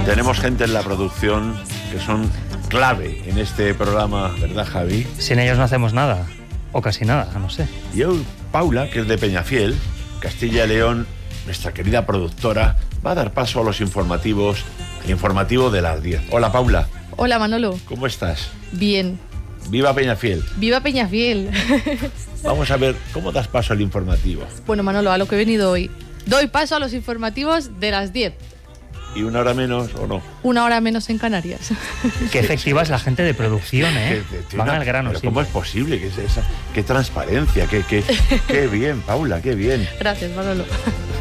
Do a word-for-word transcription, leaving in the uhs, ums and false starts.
Tenemos gente en la producción que son clave en este programa, ¿verdad, Javi? Sin ellos no hacemos nada, o casi nada, no sé. Y hoy Paula, que es de Peñafiel, Castilla y León, nuestra querida productora, va a dar paso a los informativos, el informativo de las diez. Hola, Paula. Hola, Manolo. ¿Cómo estás? Bien. ¡Viva Peñafiel! ¡Viva Peñafiel! Vamos a ver, ¿cómo das paso al informativo? Bueno, Manolo, a lo que he venido hoy. Doy paso a los informativos de las diez. ¿Y una hora menos o no? Una hora menos en Canarias. Qué efectiva es la gente de producción, ¿eh? Que- que- Van una- al grano, pero sí. ¿cómo es posible? ¿Qué, es esa? ¿Qué transparencia? ¿Qué, qué, qué bien, Paula, qué bien? Gracias, Manolo.